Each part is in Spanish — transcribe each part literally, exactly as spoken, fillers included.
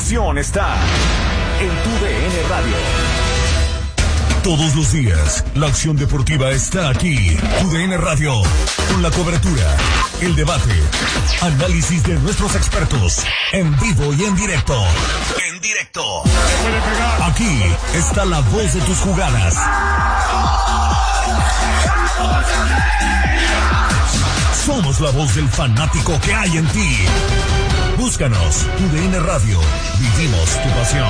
pasión está en tu D N Radio. Todos los días, la acción deportiva está aquí. Tu D N Radio, con la cobertura, el debate, análisis de nuestros expertos, en vivo y en directo. En directo. Aquí está la voz de tus jugadas. Somos la voz del fanático que hay en ti. Búscanos, Tu D N Radio. Vivimos tu pasión.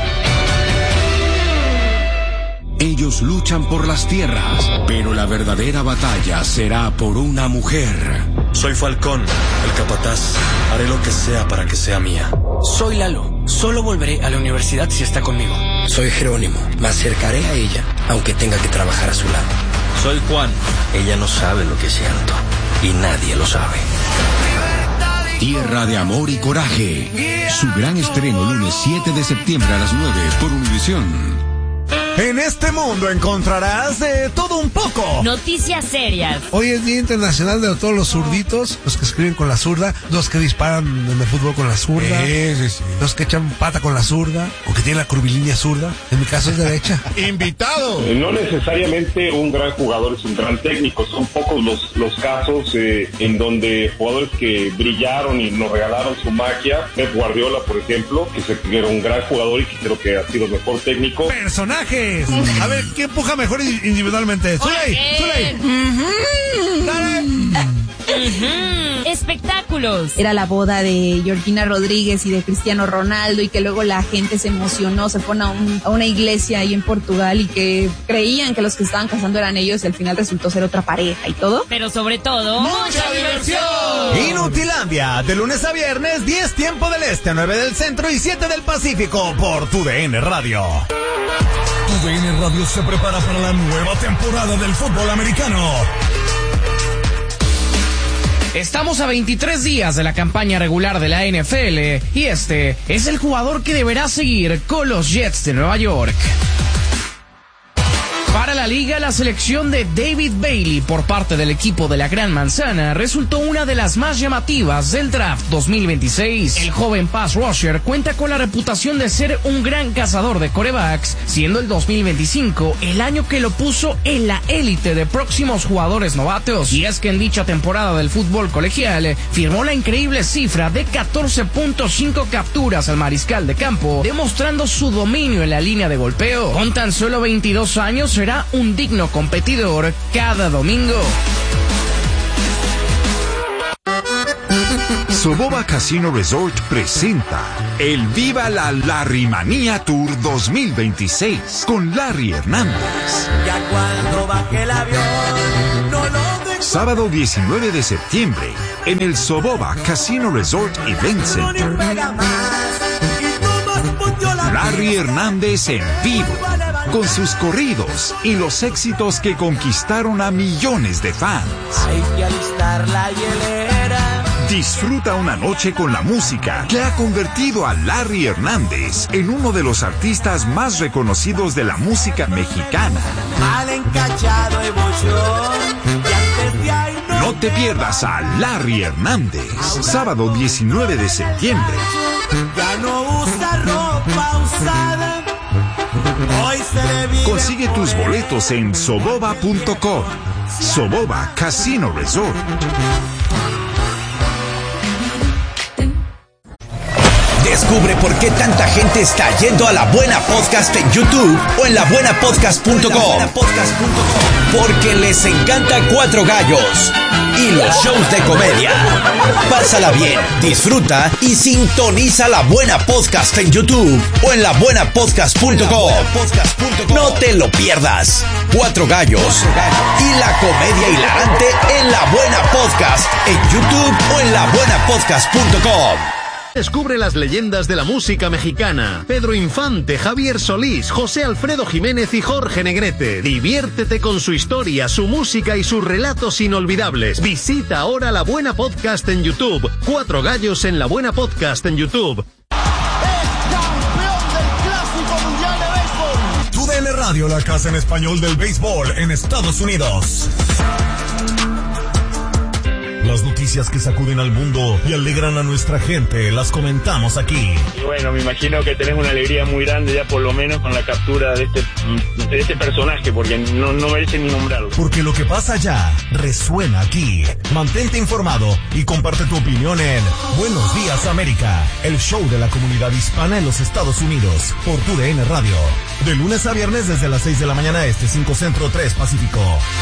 Ellos luchan por las tierras, pero la verdadera batalla será por una mujer. Soy Falcón, el capataz. Haré lo que sea para que sea mía. Soy Lalo. Solo volveré a la universidad si está conmigo. Soy Jerónimo. Me acercaré a ella, aunque tenga que trabajar a su lado. Soy Juan. Ella no sabe lo que siento. Y nadie lo sabe. Tierra de amor y coraje. Su gran estreno lunes siete de septiembre a las nueve por Univisión. En este mundo encontrarás de todo un poco. Noticias serias. Hoy es Día Internacional de todos los zurditos, los que escriben con la zurda, los que disparan en el fútbol con la zurda, sí, sí, sí. los que echan pata con la zurda, o que tienen la curvilínea zurda. En mi caso es derecha. ¡Invitado! Eh, no necesariamente un gran jugador es un gran técnico. Son pocos los, los casos eh, en donde jugadores que brillaron y nos regalaron su magia. Pep Guardiola, por ejemplo, que, se, que era un gran jugador y que creo que ha sido el mejor técnico. ¡Personaje! A ver, ¿quién empuja mejor individualmente? ¡Zuley! ¡Zuley! Uh-huh. ¡Dale! Uh-huh. Espectáculos. Era la boda de Georgina Rodríguez y de Cristiano Ronaldo, y que luego la gente se emocionó, se fue a, un, a una iglesia ahí en Portugal y que creían que los que estaban casando eran ellos y al final resultó ser otra pareja y todo. Pero sobre todo, ¡mucha diversión! Inutilandia, de lunes a viernes, diez tiempo del este, nueve del centro y siete del Pacífico, por Tu D N Radio. Tu D N Radio se prepara para la nueva temporada del fútbol americano. Estamos a veintitrés días de la campaña regular de la N F L y este es el jugador que deberá seguir con los Jets de Nueva York. Para la liga, la selección de David Bailey por parte del equipo de la Gran Manzana resultó una de las más llamativas del draft dos mil veintiséis. El joven pass rusher cuenta con la reputación de ser un gran cazador de quarterbacks, siendo el dos mil veinticinco el año que lo puso en la élite de próximos jugadores novatos. Y es que en dicha temporada del fútbol colegial firmó la increíble cifra de catorce punto cinco capturas al mariscal de campo, demostrando su dominio en la línea de golpeo. Con tan solo veintidós años será un digno competidor cada domingo. Soboba Casino Resort presenta el Viva la Larrymanía Tour dos mil veintiséis con Larry Hernández. Ya cuando baje el avión, no lo dejo. Sábado diecinueve de septiembre en el Soboba Casino Resort Event Center. Larry Hernández en vivo, con sus corridos y los éxitos que conquistaron a millones de fans. Hay que alistar la hielera. Disfruta una noche con la música que ha convertido a Larry Hernández en uno de los artistas más reconocidos de la música mexicana. Mal encachado emoción, y antes de ahí no, no te pierdas a Larry Hernández, sábado diecinueve de septiembre. Ya no usa ropa usada. Hoy se le vive. Consigue tus boletos en soboba punto com. Soboba Casino Resort. Descubre por qué tanta gente está yendo a La Buena Podcast en YouTube o en la buena podcast punto com. Porque les encanta Cuatro Gallos y los shows de comedia. Pásala bien, disfruta y sintoniza La Buena Podcast en YouTube o en la buena podcast punto com. No te lo pierdas. Cuatro Gallos y la comedia hilarante en La Buena Podcast en YouTube o en la buena podcast punto com. Descubre las leyendas de la música mexicana. Pedro Infante, Javier Solís, José Alfredo Jiménez y Jorge Negrete. Diviértete con su historia, su música y sus relatos inolvidables. Visita ahora La Buena Podcast en YouTube. Cuatro Gallos en La Buena Podcast en YouTube. Tu D N Radio, la casa en español del béisbol en Estados Unidos. las noticias que sacuden al mundo y alegran a nuestra gente las comentamos aquí. Y bueno, me imagino que tenés una alegría muy grande ya por lo menos con la captura de este, de este personaje, porque no, no merece ni nombrarlo. Porque lo que pasa allá resuena aquí. Mantente informado y comparte tu opinión en Buenos Días América, el show de la comunidad hispana en los Estados Unidos, por Tu D N Radio. De lunes a viernes desde las seis de la mañana este, cinco Centro, tres Pacífico.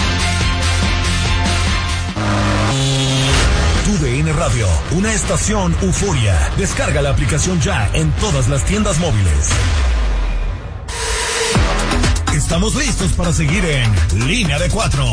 Tu D N Radio, una estación euforia. Descarga la aplicación ya en todas las tiendas móviles. Estamos listos para seguir en Línea de Cuatro.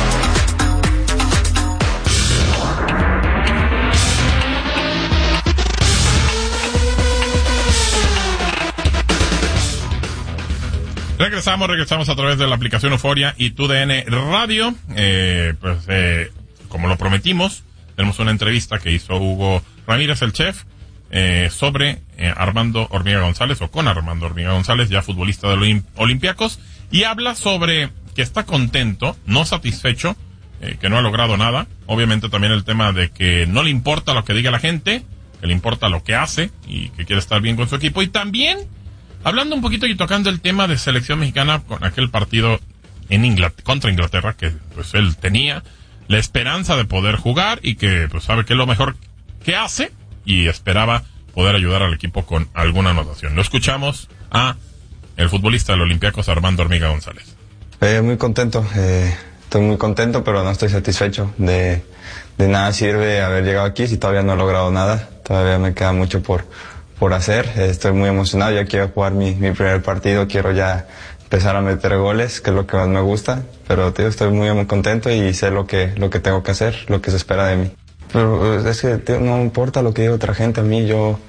Regresamos, regresamos a través de la aplicación Euforia y Tu D N Radio. Eh, pues, eh, como lo prometimos, tenemos una entrevista que hizo Hugo Ramírez, el chef, eh, sobre eh, Armando Hormiga González, o con Armando Hormiga González, ya futbolista de los Olympiacos, y habla sobre que está contento, no satisfecho, eh, que no ha logrado nada. Obviamente también el tema de que no le importa lo que diga la gente, que le importa lo que hace y que quiere estar bien con su equipo. Y también hablando un poquito y tocando el tema de selección mexicana con aquel partido en Inglaterra, contra Inglaterra, que pues él tenía la esperanza de poder jugar y que pues sabe que es lo mejor que hace y esperaba poder ayudar al equipo con alguna anotación. Lo escuchamos a el futbolista del Olympiacos, Armando Hormiga González. Eh, muy contento, eh, estoy muy contento, pero no estoy satisfecho. De, de nada sirve haber llegado aquí si todavía no he logrado nada. Todavía me queda mucho por, por hacer. Eh, estoy muy emocionado, ya quiero jugar mi, mi primer partido, quiero ya empezar a meter goles, que es lo que más me gusta. Pero tío, estoy muy, muy contento y sé lo que, lo que tengo que hacer, lo que se espera de mí. Pero es que tío, no importa lo que diga otra gente, a mí yo...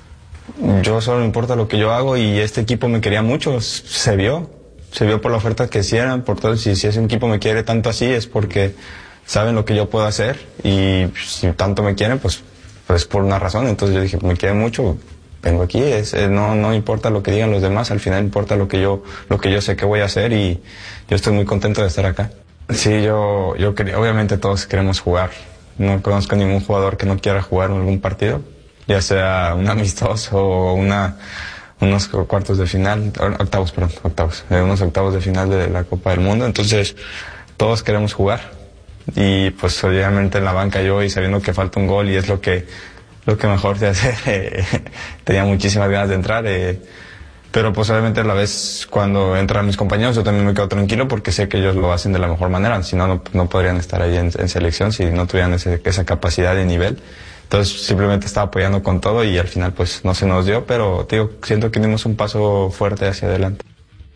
Yo solo me importa lo que yo hago y este equipo me quería mucho, se vio, se vio por la oferta que hicieran, por todo, si, si ese equipo me quiere tanto así es porque saben lo que yo puedo hacer y si tanto me quieren, pues, pues por una razón. Entonces yo dije, me quieren mucho, vengo aquí, es, es, no, no importa lo que digan los demás, al final importa lo que yo, lo que yo sé que voy a hacer y yo estoy muy contento de estar acá. Sí, yo, yo quería, obviamente todos queremos jugar, no conozco ningún jugador que no quiera jugar en algún partido, ya sea un amistoso o una, unos cuartos de final, octavos, perdón, octavos, eh, unos octavos de final de la Copa del Mundo. Entonces, todos queremos jugar. Y pues obviamente en la banca yo y sabiendo que falta un gol y es lo que, lo que mejor se hace, eh, tenía muchísimas ganas de entrar, eh, pero pues obviamente a la vez cuando entran mis compañeros yo también me quedo tranquilo porque sé que ellos lo hacen de la mejor manera, si no, no, no podrían estar ahí en, en selección si no tuvieran ese, esa capacidad de nivel. Entonces simplemente estaba apoyando con todo y al final pues no se nos dio, pero digo, siento que dimos un paso fuerte hacia adelante.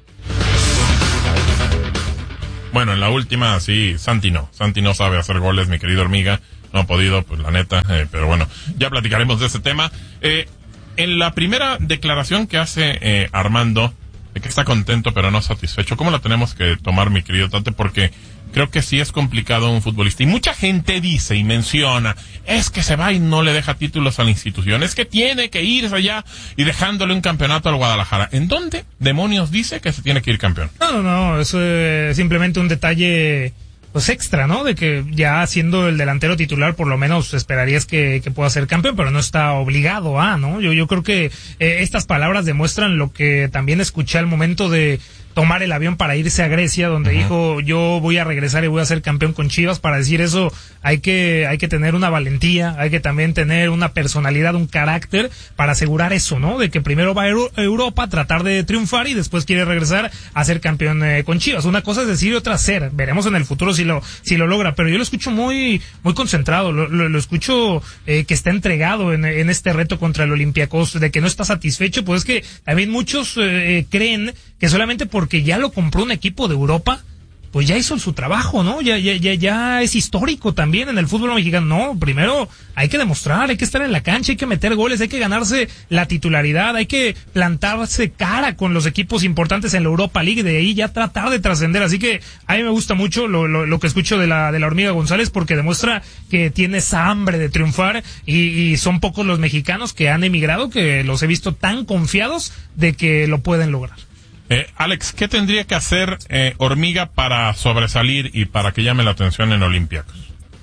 Bueno, en la última sí, Santi no, Santi no sabe hacer goles, mi querido Hormiga, no ha podido, pues la neta, eh, pero bueno, ya platicaremos de ese tema. Eh, en la primera declaración que hace eh, Armando, de que está contento pero no satisfecho, ¿cómo la tenemos que tomar, mi querido Tate? Porque creo que sí es complicado un futbolista. Y mucha gente dice y menciona, es que se va y no le deja títulos a la institución, es que tiene que irse allá y dejándole un campeonato al Guadalajara. ¿En dónde demonios dice que se tiene que ir campeón? No, no, no, eso es simplemente un detalle pues extra, ¿no? De que ya siendo el delantero titular por lo menos esperarías que, que pueda ser campeón, pero no está obligado a, ¿no? Yo, yo creo que eh, estas palabras demuestran lo que también escuché al momento de tomar el avión para irse a Grecia, donde uh-huh. dijo, yo voy a regresar y voy a ser campeón con Chivas. Para decir eso hay que hay que tener una valentía, hay que también tener una personalidad, un carácter para asegurar eso, ¿no? De que primero va a Euro- Europa, tratar de triunfar y después quiere regresar a ser campeón eh, con Chivas. Una cosa es decir y otra hacer. Veremos en el futuro si lo si lo logra, pero yo lo escucho muy muy concentrado, lo, lo, lo escucho eh, que está entregado en, en este reto contra el Olympiacos, de que no está satisfecho. Pues es que también muchos eh, creen que solamente porque ya lo compró un equipo de Europa, pues ya hizo su trabajo, ¿no? Ya, ya, ya, ya es histórico también en el fútbol mexicano. No, primero hay que demostrar, hay que estar en la cancha, hay que meter goles, hay que ganarse la titularidad, hay que plantarse cara con los equipos importantes en la Europa League, de ahí ya tratar de trascender. Así que a mí me gusta mucho lo, lo, lo que escucho de la, de la Hormiga González, porque demuestra que tiene esa hambre de triunfar y, y son pocos los mexicanos que han emigrado, que los he visto tan confiados de que lo pueden lograr. Eh, Alex, ¿qué tendría que hacer eh, Hormiga para sobresalir y para que llame la atención en Olympiacos?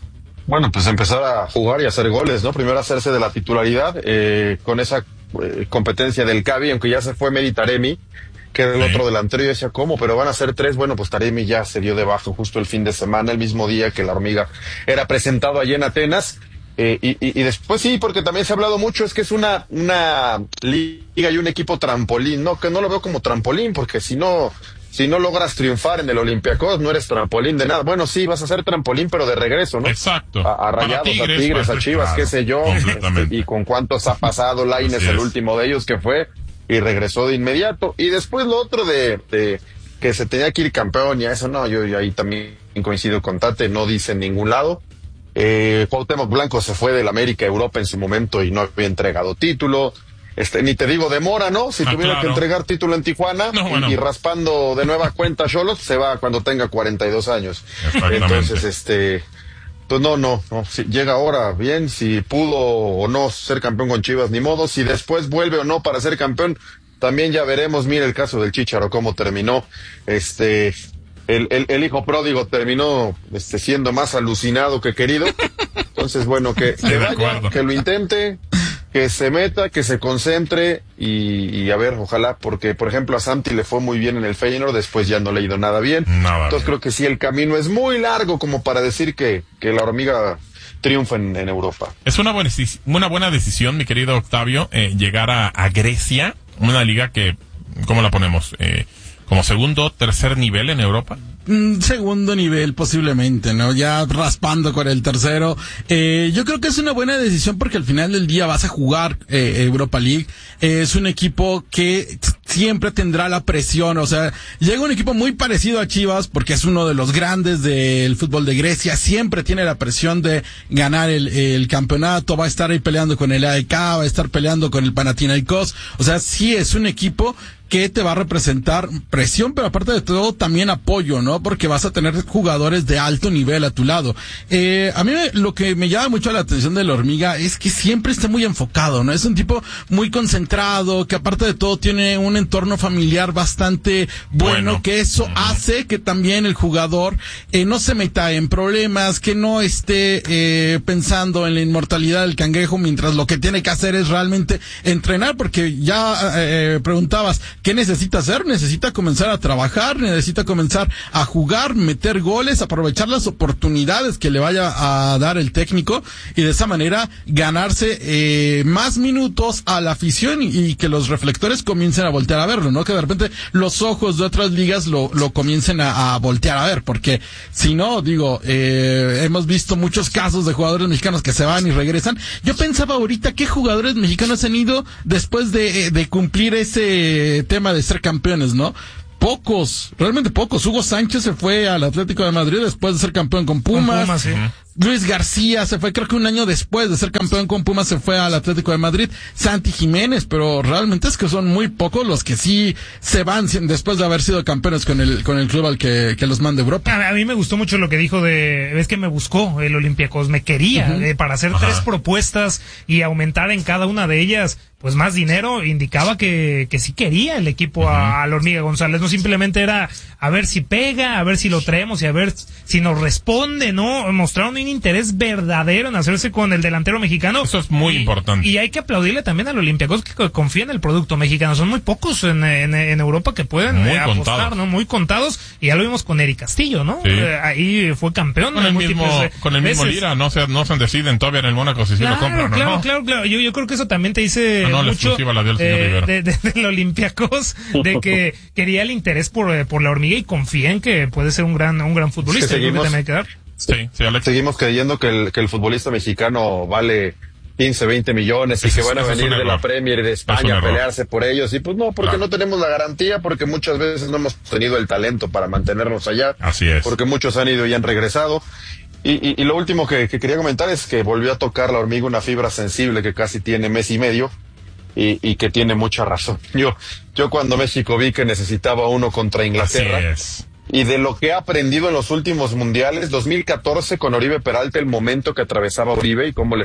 Bueno, pues empezar a jugar y hacer goles, ¿no? Primero hacerse de la titularidad, eh, con esa eh, competencia del Cavi, aunque ya se fue Mehdi Taremi, que era el sí. otro delantero, y yo decía, ¿cómo? Pero van a ser tres. Bueno, pues Taremi ya se dio de baja justo el fin de semana, el mismo día que la Hormiga era presentado allí en Atenas. Eh, y, y, y después sí, porque también se ha hablado mucho, es que es una, una liga y un equipo trampolín, ¿no? Que no lo veo como trampolín, porque si no... Si no logras triunfar en el Olympiacos, no eres trampolín de nada. Bueno, sí, vas a ser trampolín, pero de regreso, ¿no? Exacto. A, a Rayados, Tigres, a Tigres, a Chivas, claro, qué sé yo. Este, y con cuántos ha pasado Lainez, el último de ellos que fue, y regresó de inmediato. Y después lo otro de, de que se tenía que ir campeón, y a eso no, yo, yo ahí también coincido con Tate, no dice en ningún lado. Eh, Cuauhtémoc Blanco se fue del América a Europa en su momento y no había entregado título. Este, ni te digo demora, ¿no? Si ah, tuviera claro. que entregar título en Tijuana no, bueno. y, y raspando de nueva cuenta Xolos, se va cuando tenga cuarenta y dos años. Entonces, este, pues no, no, no. Si llega ahora, bien, si pudo o no ser campeón con Chivas, ni modo. Si después vuelve o no para ser campeón, también ya veremos. Mira el caso del Chícharo, cómo terminó. Este, el, el, el hijo pródigo terminó este, siendo más alucinado que querido. Entonces, bueno, que, que vaya, que lo intente. Que se meta, que se concentre y, y a ver, ojalá, porque por ejemplo a Santi le fue muy bien en el Feyenoord, después ya no le ha ido nada bien. Nada Entonces bien. Creo que sí, el camino es muy largo como para decir que, que la Hormiga triunfa en, en Europa. Es una buena, una buena decisión, mi querido Octavio, eh, llegar a, a Grecia, una liga que, ¿cómo la ponemos? Eh, ¿Como segundo, tercer nivel en Europa? Mm, segundo nivel posiblemente, ¿no? Ya raspando con el tercero. Eh, yo creo que es una buena decisión porque al final del día vas a jugar eh, Europa League. Eh, es un equipo que siempre tendrá la presión, o sea, llega un equipo muy parecido a Chivas porque es uno de los grandes del fútbol de Grecia, siempre tiene la presión de ganar el, el campeonato, va a estar ahí peleando con el A E K, va a estar peleando con el Panathinaikos, o sea, sí es un equipo que te va a representar presión, pero aparte de todo también apoyo, ¿no? Porque vas a tener jugadores de alto nivel a tu lado. Eh, a mí me, lo que me llama mucho la atención de la Hormiga es que siempre está muy enfocado, ¿no? Es un tipo muy concentrado, que aparte de todo tiene un entorno familiar bastante bueno, bueno. que eso uh-huh. hace que también el jugador eh, no se meta en problemas, que no esté eh, pensando en la inmortalidad del cangrejo, mientras lo que tiene que hacer es realmente entrenar, porque ya eh, preguntabas, ¿qué necesita hacer? Necesita comenzar a trabajar, necesita comenzar a jugar, meter goles, aprovechar las oportunidades que le vaya a dar el técnico y de esa manera ganarse eh, más minutos a la afición y, y que los reflectores comiencen a voltear a verlo, ¿no? Que de repente los ojos de otras ligas lo, lo comiencen a, a voltear a ver, porque si no, digo, eh, hemos visto muchos casos de jugadores mexicanos que se van y regresan. Yo pensaba ahorita, ¿qué jugadores mexicanos han ido después de, de cumplir ese tema de ser campeones, ¿no? Pocos, realmente pocos. Hugo Sánchez se fue al Atlético de Madrid después de ser campeón con Pumas. Con Pumas sí. Luis García se fue, creo que un año después de ser campeón con Pumas se fue al Atlético de Madrid. Santi Jiménez, pero realmente es que son muy pocos los que sí se van después de haber sido campeones con el con el club al que, que los manda Europa. A, a mí me gustó mucho lo que dijo de, es que me buscó el Olympiacos, me quería uh-huh. eh, para hacer Ajá. tres propuestas y aumentar en cada una de ellas pues más dinero, indicaba que, que sí quería el equipo uh-huh. a, a la Hormiga González, no simplemente era a ver si pega, a ver si lo traemos y a ver si nos responde, ¿no? Mostraron un interés verdadero en hacerse con el delantero mexicano. Eso es muy y, importante. Y hay que aplaudirle también al Olympiacos que confía en el producto mexicano. Son muy pocos en, en, en Europa que pueden eh, apostar, contados. ¿no? Muy contados. Y ya lo vimos con Eric Castillo, ¿no? Sí. Eh, ahí fue campeón. Con el mismo, con el mismo Lira, no se, no se deciden todavía en el Mónaco si sí claro, lo compran claro, o no. Claro, claro, yo, yo creo que eso también te dice no, no, mucho la dio el señor eh, de, de, del Olympiacos, de que quería el interés por, por la Hormiga y confía en que puede ser un gran, un gran futbolista. Es que seguimos, que quedar. Sí, sí, Alex. Seguimos creyendo que el, que el futbolista mexicano vale quince, veinte millones y es, que van a venir de la Premier y de España a pelearse por ellos. Y pues no, porque claro. no tenemos la garantía, porque muchas veces no hemos tenido el talento para mantenernos allá. Así es. Porque muchos han ido y han regresado. Y, y, y lo último que, que quería comentar es que volvió a tocar la Hormiga una fibra sensible que casi tiene mes y medio. Y, y que tiene mucha razón. Yo, yo cuando México vi que necesitaba uno contra Inglaterra. Así es. Y de lo que ha aprendido en los últimos mundiales, dos mil catorce con Oribe Peralta, el momento que atravesaba Oribe y cómo le fue.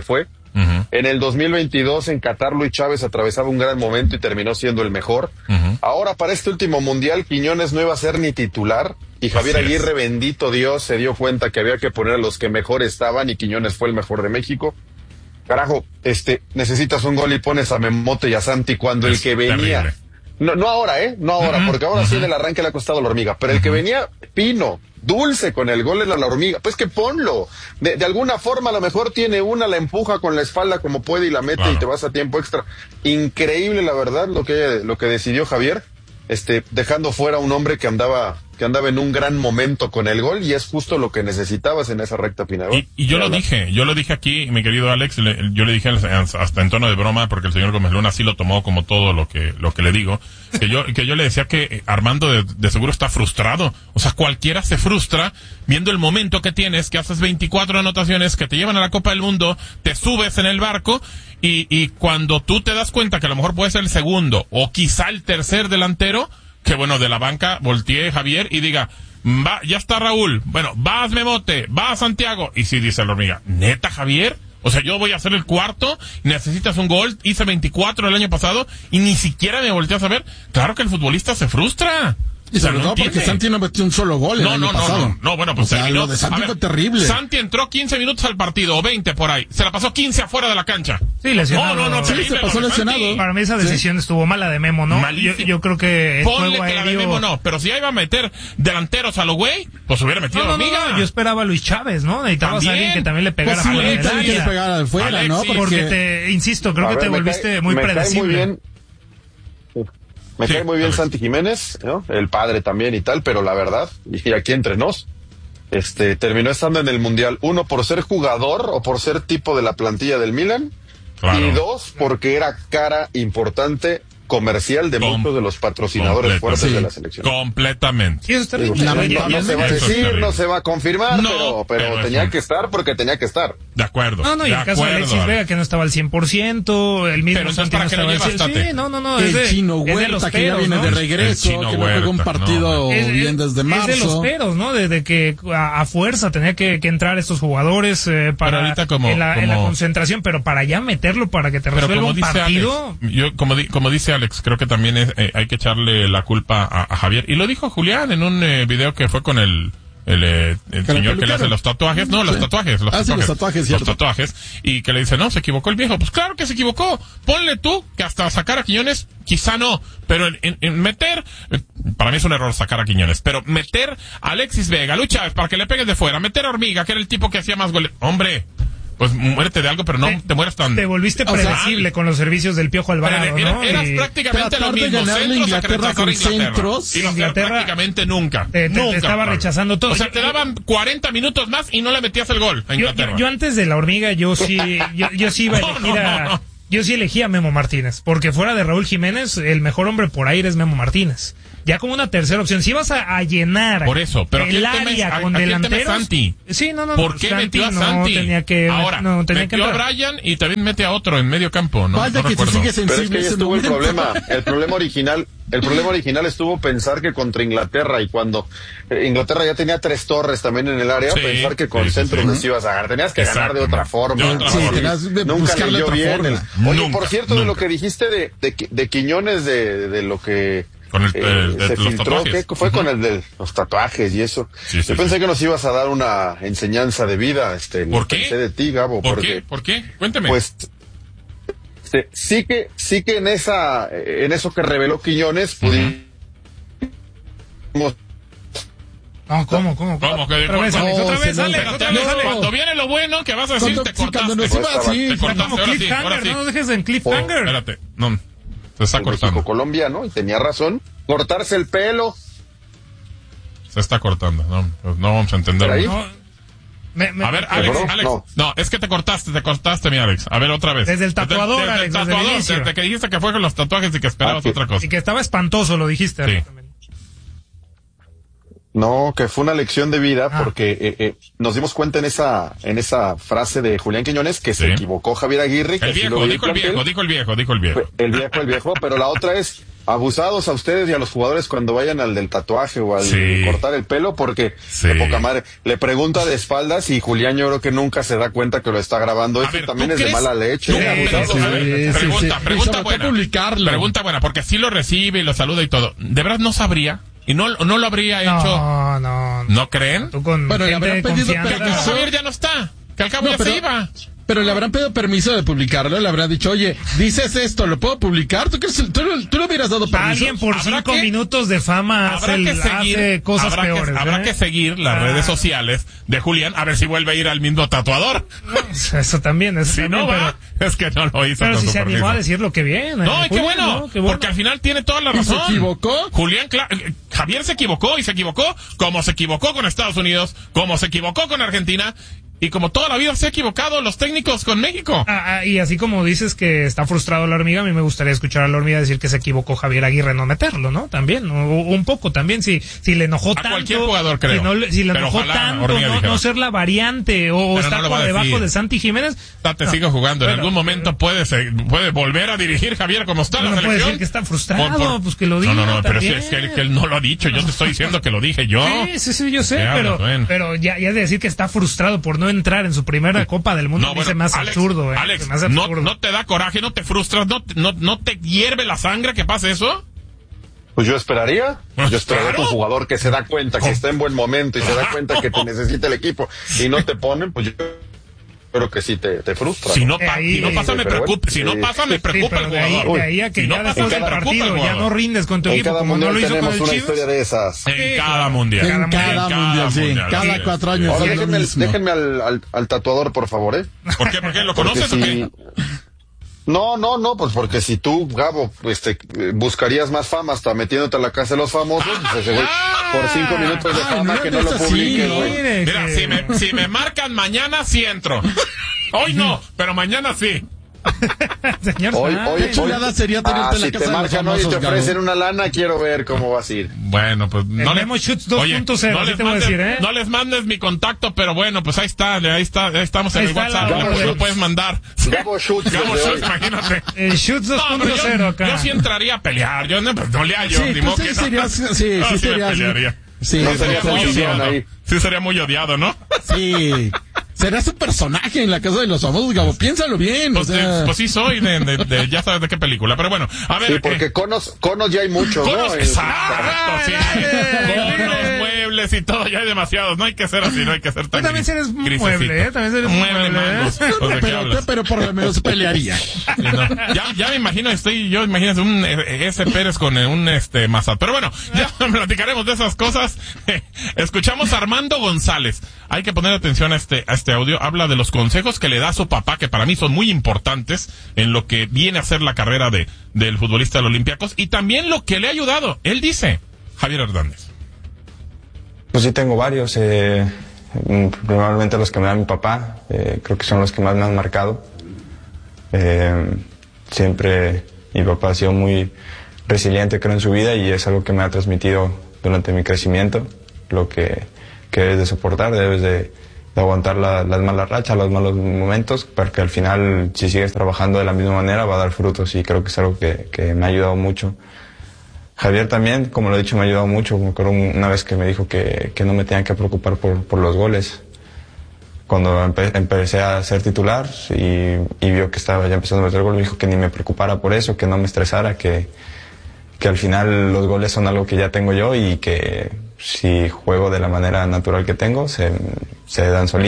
Uh-huh. En el dos mil veintidós en Qatar Luis Chávez atravesaba un gran momento y terminó siendo el mejor. Uh-huh. Ahora para este último mundial Quiñones no iba a ser ni titular y Javier Así Aguirre, es. bendito Dios, se dio cuenta que había que poner a los que mejor estaban y Quiñones fue el mejor de México. Carajo, este, necesitas un gol y pones a Memote y a Santi cuando es el que venía... Terrible. No, no ahora, ¿eh? No ahora, uh-huh. porque ahora uh-huh. sí en el arranque le ha costado la hormiga, pero uh-huh. el que venía Pino, dulce con el gol era la hormiga, pues que ponlo. De, de alguna forma a lo mejor tiene una, la empuja con la espalda como puede y la mete claro. y te vas a tiempo extra. Increíble la verdad lo que, lo que decidió Javier, este, dejando fuera a un hombre que andaba... que andaba en un gran momento con el gol y es justo lo que necesitabas en esa recta final. Y, y yo lo dije, yo lo dije aquí, mi querido Alex, le, yo le dije hasta en tono de broma, porque el señor Gómez Luna sí lo tomó como todo lo que lo que le digo, que yo que yo le decía que Armando de, de seguro está frustrado. O sea, cualquiera se frustra viendo el momento que tienes, que haces veinticuatro anotaciones, que te llevan a la Copa del Mundo, te subes en el barco y, y cuando tú te das cuenta que a lo mejor puede ser el segundo o quizá el tercer delantero, que bueno, de la banca voltee Javier y diga, va, ya está Raúl, bueno, vas Memote, vas Santiago, y sí dice la hormiga, ¿neta Javier? O sea, yo voy a hacer el cuarto, necesitas un gol, hice veinticuatro el año pasado, y ni siquiera me volteas a ver. Claro que el futbolista se frustra. Y sobre no todo entiende. Porque Santi no metió un solo gol no, el año no, pasado. No, no, no, bueno, pues o sea, terminó, lo de Santi ver, fue terrible. Santi entró quince minutos al partido, o veinte por ahí. Se la pasó quince afuera de la cancha. Sí, lesionado. No, no, no, sí, se pasó lesionado. Santi. Para mí esa decisión sí. estuvo mala de Memo, ¿no? Yo, yo creo que... Ponle que aéreo... la de Memo no, pero si ya iba a meter delanteros a lo güey, pues hubiera metido no, no, hormiga. No, no, yo esperaba a Luis Chávez, ¿no? Necesitabas a alguien que también le pegara pues sí, fuera. También que le pegara de fuera, Alexis, ¿no? Porque, porque te, insisto, creo que ver, te volviste cae, muy me predecible. Cae muy bien. Me sí, cae muy bien Santi Jiménez, ¿no? El padre también y tal, pero la verdad, y aquí entre nos, este, terminó estando en el Mundial, uno, por ser jugador o por ser tipo de la plantilla del Milan, claro. y dos, porque era cara importante comercial de Com- muchos de los patrocinadores fuertes sí. de la selección. Completamente. Sí, eso está bien. No, no se va a decir, no se va a confirmar, no, pero, pero, pero tenía que estar porque tenía que estar. De acuerdo. No, no, y el caso de Alexis Vega que no estaba al cien por ciento, el mismo pero Santi no estaba al cien por ciento. Sí, no, no, no. El de, Chino Huerta que ya viene ¿no? de regreso, que no juega un partido no, bien desde marzo. Es de los peros, ¿no? Desde que a, a fuerza tenía que, que entrar estos jugadores eh, para como, en, la, como, en la concentración, pero para ya meterlo para que te resuelva un partido. Alex, yo, como, di, como dice Alex, creo que también Eh, hay que echarle la culpa a, a Javier. Y lo dijo Julián en un eh, video que fue con el, el, eh, el señor que le hace los tatuajes. No, los sí. tatuajes. Los ah, tatuajes, sí, los tatuajes, los tatuajes. Y que le dice, no, se equivocó el viejo. Pues claro que se equivocó. Ponle tú que hasta sacar a Quiñones, quizá no. Pero en, en, en meter, eh, para mí es un error sacar a Quiñones, pero meter a Alexis Vega, Luis Chávez, para que le pegues de fuera, meter a Hormiga, que era el tipo que hacía más goles. Hombre, pues muérete de algo, pero no te, te mueres tan... Te volviste predecible o sea, con los servicios del Piojo Alvarado, era, ¿no? Eras y prácticamente lo mismo, centros Inglaterra con centros. Y Inglaterra prácticamente nunca. Te, te, nunca, te estaba claro. rechazando todo. O sea, te daban cuarenta minutos más y no le metías el gol a Inglaterra. Yo, yo, yo antes de la hormiga, yo sí, yo, yo sí iba a elegir no, no, a... No. Yo sí elegí a Memo Martínez, porque fuera de Raúl Jiménez, el mejor hombre por aire es Memo Martínez. Ya como una tercera opción, si vas a, a llenar por eso, pero el área a, con a delanteros, Santi? Sí, no, no, ¿Por qué Santi metió a Santi? No tenía que, ahora no, tenía metió que a Brian y también mete a otro en medio campo, ¿no? Vaya no que recuerdo. tú sigues Pero es que ya estuvo el momento. problema, el problema original, el problema original estuvo pensar que contra Inglaterra y cuando eh, Inglaterra ya tenía tres torres también en el área, sí, pensar que con sí, centros sí, sí. ibas a ganar, tenías que Exacto. ganar de otra forma. De otra sí, forma. Tenías, nunca leyó bien. El, oye, nunca, por cierto, nunca. de lo que dijiste de, de, de Quiñones, de, de lo que con el, eh, el de se los filtró, tatuajes. ¿qué fue uh-huh. con el de los tatuajes y eso? Sí, sí, Yo pensé sí. que nos ibas a dar una enseñanza de vida, este, ¿Por qué? Pensé de ti, Gabo. ¿Por porque, qué? ¿Por qué? Cuéntame. Pues este, sí que sí que en esa en eso que reveló Quiñones pudimos uh-huh. No, ¿cómo, cómo? ¿Cómo? Que otra vez, Alex, no, otra vez, Alex, no, otra vez, Alex. Cuando viene lo bueno, que vas a decir, cuando, te cortaste. Sí, cuando nos iba, sí, te cortaste, como ahora sí, cliffhanger, ahora sí. no dejes en cliffhanger. Oh, espérate, no, se está el cortando. México, Colombia, ¿no? Y tenía razón, cortarse el pelo. Se está cortando, no, pues no vamos a entenderlo. No, me, me, a ver, Alex, no, Alex, no. no, es que te cortaste, te cortaste, mi Alex. A ver, otra vez. Desde el tatuador, desde, desde Alex, el tatuador, desde el inicio. Desde que dijiste que fue con los tatuajes y que esperabas ah, otra cosa. Y que estaba espantoso, lo dijiste. Sí. Alex. No, que fue una lección de vida ah. porque eh, eh, nos dimos cuenta en esa en esa frase de Julián Quiñones que sí. se equivocó Javier Aguirre. Que el viejo, dijo el viejo, dijo el viejo, dijo el viejo. El viejo, el viejo, pero la otra es abusados a ustedes y a los jugadores cuando vayan al del tatuaje o al Sí. cortar el pelo, porque Sí. de poca madre le pregunta de espaldas y Julián yo creo que nunca se da cuenta que lo está grabando. Esto ver, también ¿tú es de crees? mala leche. ¿Tú ¿eh? crees? Abusados. A ver, Sí, sí, pregunta, sí. pregunta Y sobre buena. todo publicarlo. Pregunta buena, porque si lo recibe y lo saluda y todo. ¿De verdad no sabría? ¿Y no, no lo habría hecho? No, no. ¿No creen? Tú con Bueno, le gente habrán de pedido confianza. Que permiso. Javier ya no está. Que al cabo No, ya pero- se iba. Pero le habrán pedido permiso de publicarlo, le habrán dicho, oye, dices esto, ¿lo puedo publicar? ¿Tú crees, tú, tú le hubieras dado permiso? Alguien por ¿Habrá cinco que- minutos de fama hace, Habrá el- que seguir, hace cosas habrá, peores. que, habrá ¿eh? que seguir las Ah. redes sociales de Julián a ver si vuelve a ir al mismo tatuador. Eso también, eso Si también, no va, pero, es que no lo hizo pero con si su se animó permiso. a decirlo, qué bien. No, eh, y qué Julián, bueno, ¿no? Qué bueno. porque al final tiene toda la ¿Y se razón. equivocó? Julián, Cla- eh, Javier se equivocó y se equivocó como se equivocó con Estados Unidos, como se equivocó con Argentina y como toda la vida se ha equivocado los técnicos con México. Ah, ah, y así como dices que está frustrado la hormiga, a mí me gustaría escuchar a la hormiga decir que se equivocó Javier Aguirre no meterlo, ¿no? También, o- un poco también, si, si le enojó tanto. cualquier jugador, creo. Si, no le- si le Pero enojó ojalá tanto, Hormiga no, dijera. no ser la variante o Pero estar no lo por va a debajo decir. de Santi Jiménez. Te No, sigo jugando. En pero- algún momento puede, se- puede volver a dirigir Javier como está No la puede selección. decir que está frustrado, Por- por- pues que lo diga. No, no, no, pero si también. es que él, que él no lo ha dicho. Yo te estoy diciendo que lo dije yo. Sí, sí, sí, yo sé, ¿Qué pero, hablas, bueno? pero ya, ya de decir que está frustrado por no entrar en su primera Copa del Mundo, No, a mí bueno, se me hace Alex, absurdo, eh. Alex, se me hace no, absurdo. no te da coraje, no te frustras, no, te- no, no te hierve la sangre que pase eso. Pues yo esperaría, Pues yo esperaría claro. a un jugador que se da cuenta que está en buen momento y se da cuenta que te necesita el equipo y no te ponen, pues yo creo que sí te, te frustra. Si no, De pa- ahí- si no pasa, Sí, me pero preocupa. bueno, Si no sí. pasa, me Sí, preocupa pero el de ahí, jugador. de ahí a que Si no ya pasa, después me del preocupa el partido ya jugador. no rindes con tu En equipo cada como no mundial lo hizo con tenemos el una Chivas. historia de esas. En Sí, cada claro. mundial. En En cada En mundial, sí. Cada sí. cuatro años. Ahora es lo déjenme, mismo. déjenme al, al, al tatuador, por favor, ¿eh? ¿Por qué? ¿Por qué? ¿Lo Porque conoces o si- qué? No, no, no, pues porque si tú, Gabo, este, eh, buscarías más fama hasta metiéndote a la casa de los famosos, pues ese güey, por cinco minutos de Ay, fama no que no es lo así, publiques, ¿no? güey. Mire Mira, que- si me, si me marcan mañana, sí entro. Hoy no, pero mañana sí. Señor Hoy, Sáenz. hoy, Qué chulada hoy- sería tenerte ah, en la si casa te de los marcan hoy y famosos, te ofrecen Gabo. una lana, quiero ver cómo vas a ir. Bueno, pues no Memo les, Schutz dos punto cero, no así les te voy a mandes, decir, ¿eh? no les mandes mi contacto, pero bueno, pues ahí está, ahí está, ahí estamos en Ahí el está WhatsApp, la lo, orden. lo puedes mandar. Gabo Schutz, Gabo desde Schutz, hoy. imagínate. El Schutz dos No, punto pero cero yo, acá. yo sí entraría a pelear, yo no, pues, no le hallo, Sí, ni pues modo sí que serías- no. sí, No, sí me serías- pelearía. Sí, No Sí, sería sería muy función odiado. ahí. Sí, sería muy odiado, ¿no? Sí. Serás un personaje en la casa de los famosos, Gabo. Piénsalo bien. Pues, o sea, eh, pues sí soy de, de- de- ya sabes de qué película, pero bueno, a ver. Sí, porque eh, conos, conos ya hay muchos, ¿no? conos, Eh, exacto, sí. dale, Conos, dale. muebles y todo, ya hay demasiados, no hay que ser así, no hay que ser tan Tú también gris- eres un grisecito. mueble, ¿eh? También eres un Mueble, mueble, ¿eh? mangos. Pues, ¿de qué pero, hablas? pero por lo menos pelearía. Sí, no. ya, ya me imagino, estoy, yo imagínate un eh, S. Pérez con eh, un este Mazat. Pero bueno, ya platicaremos de esas cosas. Escuchamos a Armando González. Hay que poner atención a este, a este audio. Habla de los consejos que le da a su papá, que para mí son muy importantes en lo que viene a ser la carrera de, del futbolista de los Olympiacos y también lo que le ha ayudado. Él dice, Javier Hernández. Pues sí, tengo varios. Eh, mm, probablemente los que me da mi papá, eh, creo que son los que más me han marcado. Eh, siempre mi papá ha sido muy resiliente, creo, en su vida y es algo que me ha transmitido durante mi crecimiento. Lo que, que debes de soportar, debes de, de aguantar la- las malas rachas, los malos momentos, porque al final, si sigues trabajando de la misma manera, va a dar frutos y creo que es algo que, que me ha ayudado mucho. Javier también, como lo he dicho, me ha ayudado mucho. Me acuerdo una vez que me dijo que, que no me tenía que preocupar por, por los goles. Cuando empe- empecé a ser titular y, y vio que estaba ya empezando a meter goles, me dijo que ni me preocupara por eso, que no me estresara, que, que al final los goles son algo que ya tengo yo y que si juego de la manera natural que tengo, se, se dan solitos.